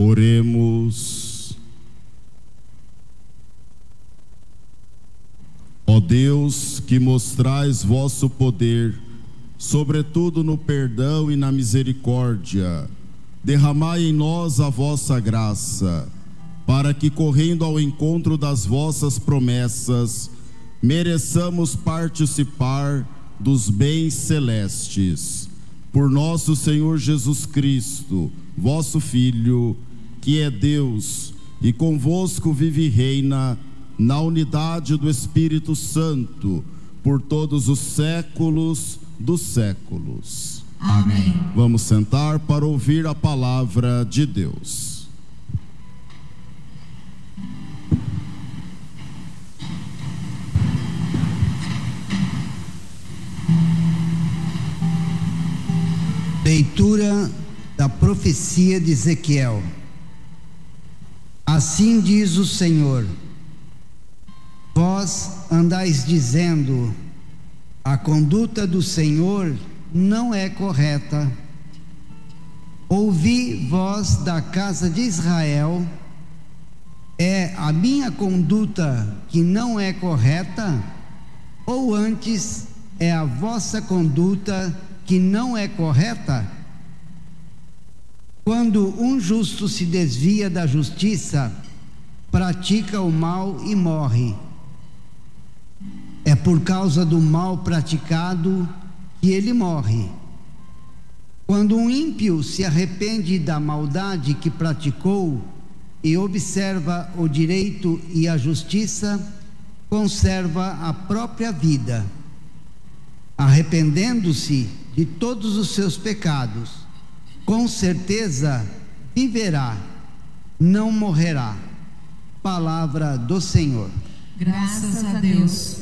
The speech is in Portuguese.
Oremos. Ó Deus, que mostrais vosso poder, sobretudo no perdão e na misericórdia, derramai em nós a vossa graça, para que, correndo ao encontro das vossas promessas, mereçamos participar dos bens celestes. Por nosso Senhor Jesus Cristo, vosso Filho, que é Deus e convosco vive e reina na unidade do Espírito Santo, por todos os séculos dos séculos. Amém. Vamos sentar para ouvir a palavra de Deus. Leitura da profecia de Ezequiel. Assim diz o Senhor: vós andais dizendo, a conduta do Senhor não é correta. Ouvi, vós da casa de Israel, é a minha conduta que não é correta? Ou antes é a vossa conduta que não é correta? Quando um justo se desvia da justiça, pratica o mal e morre. É por causa do mal praticado que ele morre. Quando um ímpio se arrepende da maldade que praticou e observa o direito e a justiça, conserva a própria vida. Arrependendo-se de todos os seus pecados, com certeza viverá, não morrerá. Palavra do Senhor. Graças a Deus.